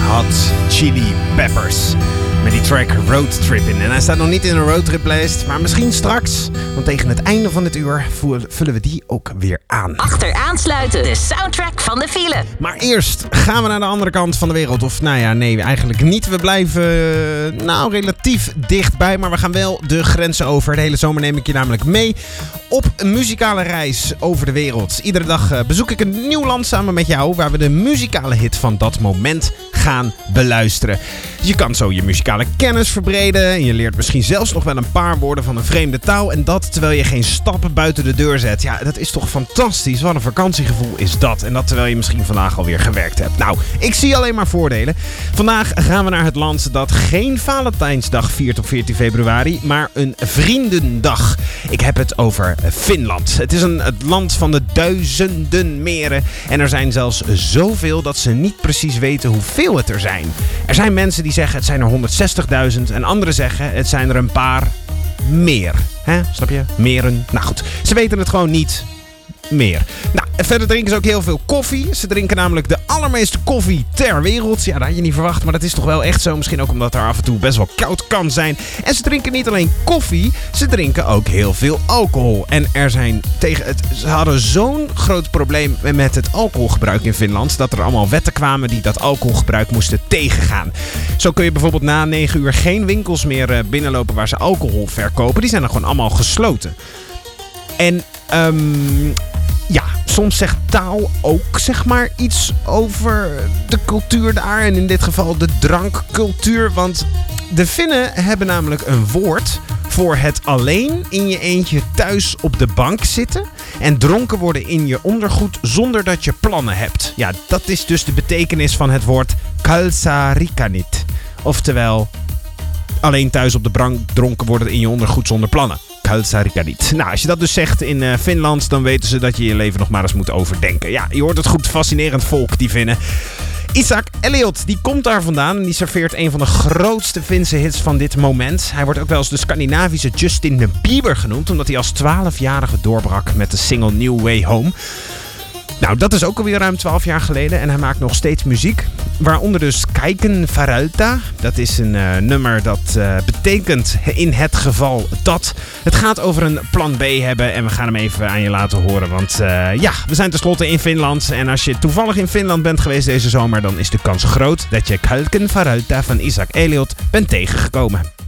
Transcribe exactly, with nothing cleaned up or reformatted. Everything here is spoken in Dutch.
Hot Chili Peppers. Met die track Road Trip in. En hij staat nog niet in een roadtriplijst, maar misschien straks. Want tegen het einde van het uur vullen we die ook weer aan. Achteraansluiten, de soundtrack van de file. Maar eerst gaan we naar de andere kant van de wereld. Of nou ja, nee, eigenlijk niet. We blijven nou relatief dichtbij, maar we gaan wel de grenzen over. De hele zomer neem ik je namelijk mee op een muzikale reis over de wereld. Iedere dag bezoek ik een nieuw land samen met jou, waar we de muzikale hit van dat moment gaan beluisteren. Je kan zo je muzikale kennis verbreden en je leert misschien zelfs nog wel een paar woorden van een vreemde taal. En dat terwijl je geen stappen buiten de deur zet. Ja, dat is toch fantastisch. Wat een vakantiegevoel is dat. En dat terwijl je misschien vandaag alweer gewerkt hebt. Nou, ik zie alleen maar voordelen. Vandaag gaan we naar het land dat geen Valentijnsdag viert op veertien februari, maar een vriendendag. Ik heb het over Finland. Het is een, het land van de duizenden meren. En er zijn zelfs zoveel dat ze niet precies weten hoeveel het er zijn. Er zijn mensen die zeggen het zijn er honderdzestigduizend en anderen zeggen het zijn er een paar meer. Hè? Snap je? Meren. Nou goed, ze weten het gewoon niet meer. Nou, en verder drinken ze ook heel veel koffie. Ze drinken namelijk de allermeeste koffie ter wereld. Ja, dat had je niet verwacht, maar dat is toch wel echt zo. Misschien ook omdat er af en toe best wel koud kan zijn. En ze drinken niet alleen koffie, ze drinken ook heel veel alcohol. En er zijn tegen het, ze hadden zo'n groot probleem met het alcoholgebruik in Finland, dat er allemaal wetten kwamen die dat alcoholgebruik moesten tegengaan. Zo kun je bijvoorbeeld na negen uur geen winkels meer binnenlopen waar ze alcohol verkopen. Die zijn dan gewoon allemaal gesloten. En um, ja, soms zegt taal ook zeg maar iets over de cultuur daar. En in dit geval de drankcultuur. Want de Finnen hebben namelijk een woord voor het alleen in je eentje thuis op de bank zitten en dronken worden in je ondergoed zonder dat je plannen hebt. Ja, dat is dus de betekenis van het woord kalsarikanit. Oftewel, alleen thuis op de bank dronken worden in je ondergoed zonder plannen. Kalsarikanit. Nou, als je dat dus zegt in uh, Finland, dan weten ze dat je je leven nog maar eens moet overdenken. Ja, je hoort het goed, fascinerend volk, die Finnen. Isaac Elliot, die komt daar vandaan en die serveert een van de grootste Finse hits van dit moment. Hij wordt ook wel eens de Scandinavische Justin Bieber genoemd, omdat hij als twaalfjarige doorbrak met de single New Way Home. Nou, dat is ook alweer ruim twaalf jaar geleden en hij maakt nog steeds muziek. Waaronder dus Kaiken Faralta. Dat is een uh, nummer dat uh, betekent in het geval dat. Het gaat over een plan B hebben en we gaan hem even aan je laten horen. Want uh, ja, we zijn tenslotte in Finland. En als je toevallig in Finland bent geweest deze zomer, dan is de kans groot dat je Kaiken Faralta van Isaac Elliot bent tegengekomen.